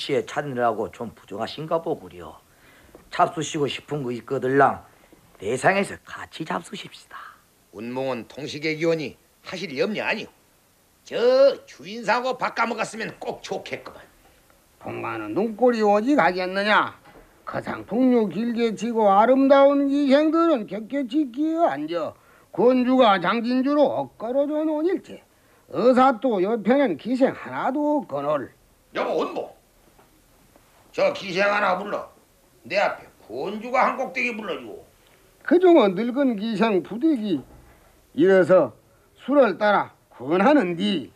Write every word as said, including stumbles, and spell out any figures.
일시에 찾느라고 좀 부족하신가 보구려. 잡수시고 싶은 거 있거들랑 대상에서 같이 잡수십시다. 운몽은 통식의 기원이 하실 리 없냐 아니오. 저 주인사하고 바꿔먹었으면 꼭 좋겠구만. 동마는 눈꼴이 오직 하겠느냐. 가상 풍류 길게 치고 아름다운 기생들은 격격히 끼어 앉아 권주가 장진주로 엇걸어져 놓일지 의사또 옆에는 기생 하나도 없거늘. 여보 운몽, 저 기생 하나 불러. 내 앞에 권주가 한 곡대기 불러주고. 그중은 늙은 기생 부대기 이래서 술을 따라 권하는디